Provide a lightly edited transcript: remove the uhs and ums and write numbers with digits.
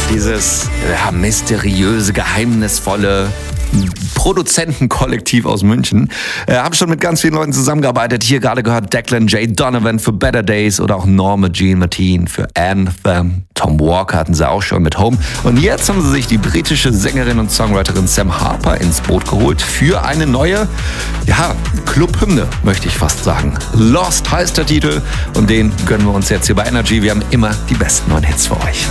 Dieses mysteriöse, geheimnisvolle Produzentenkollektiv aus München. Habe schon mit ganz vielen Leuten zusammengearbeitet. Hier gerade gehört Declan J. Donovan für Better Days oder auch Norma Jean Martin für Anthem. Tom Walker hatten sie auch schon mit Home. Und jetzt haben sie sich die britische Sängerin und Songwriterin Sam Harper ins Boot geholt für eine neue, Clubhymne, möchte ich fast sagen. Lost heißt der Titel und den gönnen wir uns jetzt hier bei Energy. Wir haben immer die besten neuen Hits für euch.